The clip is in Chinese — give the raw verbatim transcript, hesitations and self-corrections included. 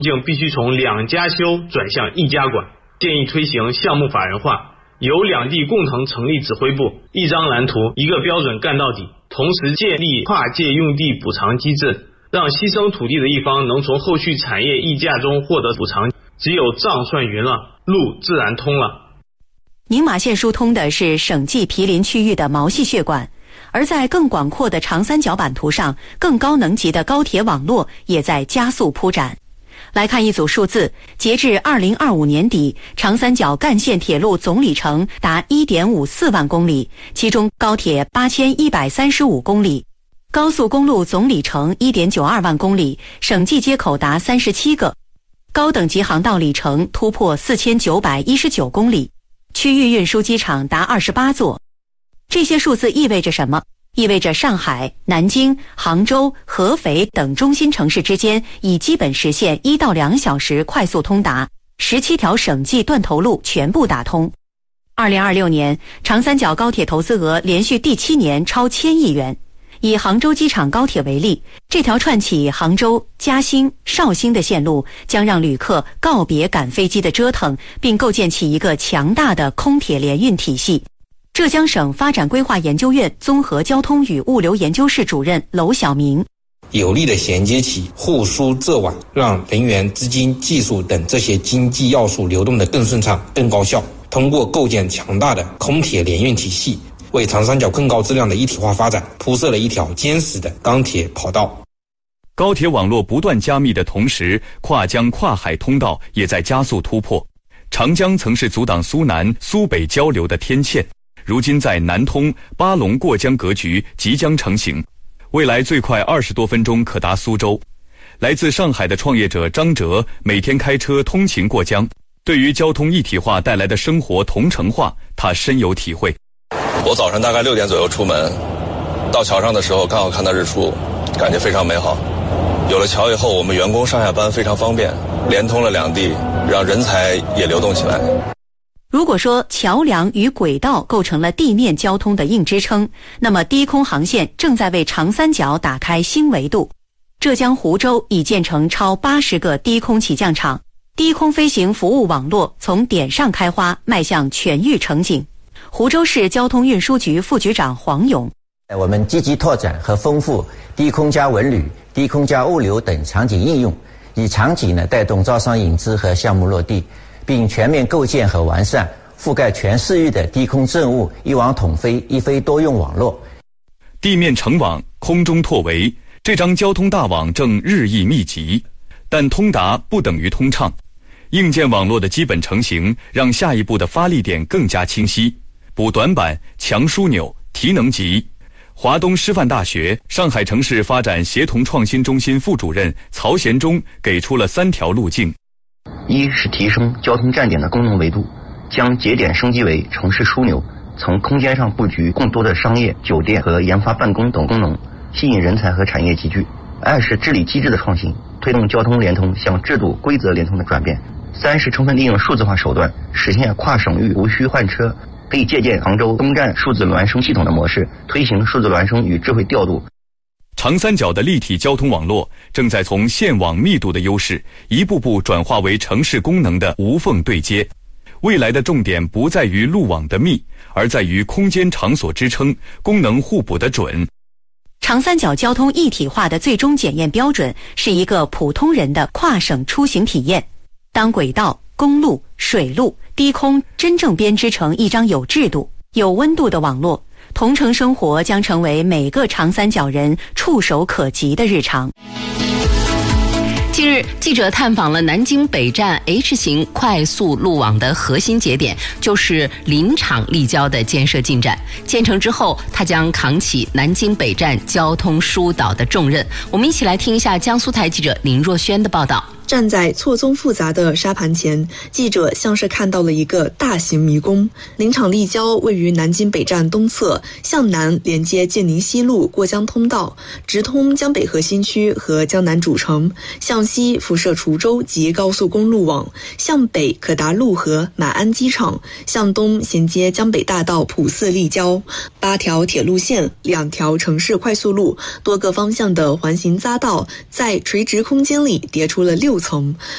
竟必须从两家修转向一家管，建议推行项目法人化，由两地共同成立指挥部，一张蓝图，一个标准干到底，同时建立跨界用地补偿机制，让牺牲土地的一方能从后续产业溢价中获得补偿。只有账算匀了，路自然通了。 宁马线疏通的是省际毗邻区域的毛细血管，而在更广阔的长三角版图上，更高能级的高铁网络也在加速铺展。来看一组数字，截至二零二五年底，长三角干线铁路总里程达 一点五四万公里，其中高铁八千一百三十五公里，高速公路总里程 一点九二万公里，省际接口达三十七个，高等级航道里程突破四千九百一十九公里，区域运输机场达二十八座。这些数字意味着什么？意味着上海、南京、杭州、合肥等中心城市之间已基本实现一到两小时快速通达，十七条省际断头路全部打通。二零二六年，长三角高铁投资额连续第七年超千亿元。以杭州机场高铁为例，这条串起杭州、嘉兴、绍兴的线路将让旅客告别赶飞机的折腾，并构建起一个强大的空铁联运体系。浙江省发展规划研究院综合交通与物流研究室主任娄晓明， 有力的衔接起沪苏浙皖，让人员、资金、技术等这些经济要素流动得更顺畅、更高效。通过构建强大的空铁联运体系，为长三角更高质量的一体化发展铺设了一条坚实的钢铁跑道。 高铁网络不断加密的同时，跨江跨海通道也在加速突破。长江曾是阻挡苏南、苏北交流的天堑，如今在南通、巴龙过江格局即将成型，未来最快二十多分钟可达苏州。来自上海的创业者张哲每天开车通勤过江，对于交通一体化带来的生活同城化，他深有体会。 我早上大概六点左右出门，到桥上的时候刚好看到日出，感觉非常美好。有了桥以后，我们员工上下班非常方便，连通了两地，让人才也流动起来。 如果说桥梁与轨道构成了地面交通的硬支撑，那么低空航线正在为长三角打开新维度。浙江湖州已建成超八十个低空起降场，低空飞行服务网络从点上开花，迈向全域成景。湖州市交通运输局副局长黄勇， 我们积极拓展和丰富低空加文旅、低空加物流等场景应用，以场景呢带动招商引资和项目落地，并全面构建和完善覆盖全市域的低空政务一网统飞、一飞多用网络。 地面成网，空中拓围，这张交通大网正日益密集，但通达不等于通畅。硬件网络的基本成型，让下一步的发力点更加清晰。补短板，强枢纽，提能级。华东师范大学上海城市发展协同创新中心副主任曹贤忠给出了三条路径： 一是提升交通站点的功能维度，将节点升级为城市枢纽，从空间上布局更多的商业、酒店和研发办公等功能，吸引人才和产业集聚。二是治理机制的创新，推动交通联通向制度规则联通的转变。三是充分利用数字化手段，实现跨省域无需换车，可以借鉴杭州东站数字孪生系统的模式，推行数字孪生与智慧调度。 长三角的立体交通网络正在从线网密度的优势，一步步转化为城市功能的无缝对接。未来的重点不在于路网的密，而在于空间场所支撑、功能互补的准。 长三角交通一体化的最终检验标准是一个普通人的跨省出行体验。当轨道、公路、水路、低空真正编织成一张有制度、有温度的网络，同城生活将成为每个长三角人触手可及的日常。 近日，记者探访了南京北站 H 型快速路网的核心节点，就是林场立交的建设进展。建成之后，它将扛起南京北站交通疏导的重任。我们一起来听一下江苏台记者林若轩的报道。 站在错综复杂的沙盘前，记者像是看到了一个大型迷宫。林场立交位于南京北站东侧，向南连接建宁西路过江通道，直通江北核心区和江南主城；向西辐射滁州及高速公路网，向北可达陆河、马鞍机场；向东衔接江北大道普四立交。八条铁路线，两条城市快速路，多个方向的环形匝道，在垂直空间里叠出了六层，